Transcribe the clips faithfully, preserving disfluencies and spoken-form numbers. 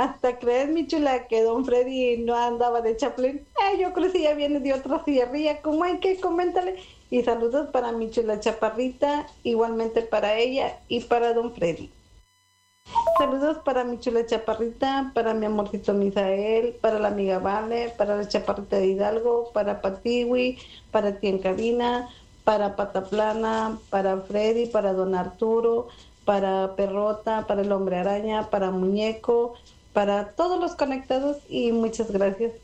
Hasta crees, mi chula, que don Freddy no andaba de Chapulín. Eh, yo creo que ya viene de otra sierría. ¿Cómo hay que coméntale? Y saludos para mi chula chaparrita, igualmente para ella y para don Freddy. Saludos para mi chula chaparrita, para mi amorcito Misael, para la amiga Vale, para la chaparrita de Hidalgo, para Patiwi, para ti en cabina, para Pataplana, para Freddy, para don Arturo, para Perrota, para el hombre araña, para Muñeco, para todos los conectados y muchas gracias.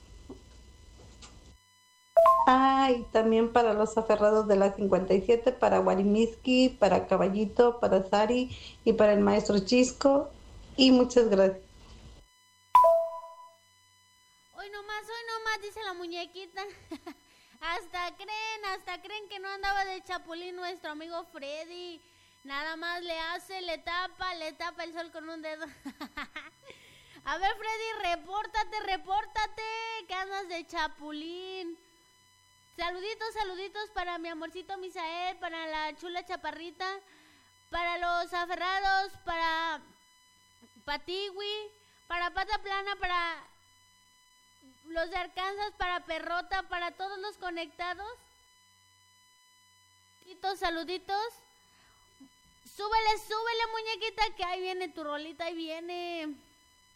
Ah, y también para los aferrados de la cincuenta y siete, para Warimiski, para Caballito, para Sari y para el maestro Chisco. Y muchas gracias. Hoy nomás, hoy nomás, dice la muñequita. Hasta creen, hasta creen que no andaba de chapulín nuestro amigo Freddy. Nada más le hace, le tapa, le tapa el sol con un dedo. A ver, Freddy, repórtate, repórtate, que andas de chapulín. Saluditos, saluditos para mi amorcito Misael, para la chula chaparrita, para los aferrados, para Patiwi, para Pata Plana, para los de Arkansas, para Perrota, para todos los conectados. Saluditos, saluditos. Súbele, súbele, muñequita, que ahí viene tu rolita, ahí viene.